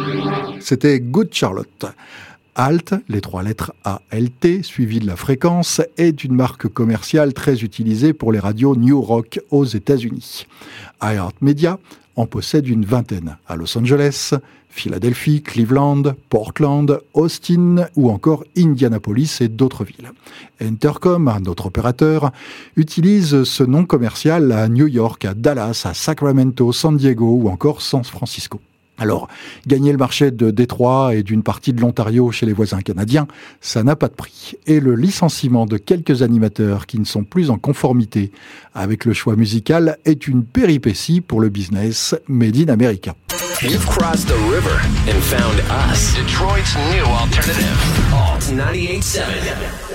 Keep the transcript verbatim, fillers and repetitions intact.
C'était Good Charlotte. Alt, les trois lettres A L T, suivi de la fréquence, est une marque commerciale très utilisée pour les radios New Rock aux États-Unis. iHeartMedia en possède une vingtaine à Los Angeles, Philadelphie, Cleveland, Portland, Austin ou encore Indianapolis et d'autres villes. Entercom, notre opérateur, utilise ce nom commercial à New York, à Dallas, à Sacramento, San Diego ou encore San Francisco. Alors, gagner le marché de Détroit et d'une partie de l'Ontario chez les voisins canadiens, ça n'a pas de prix. Et le licenciement de quelques animateurs qui ne sont plus en conformité avec le choix musical est une péripétie pour le business made in America. You've crossed the river and found us. Detroit's new alternative. Alt ninety-eight point seven.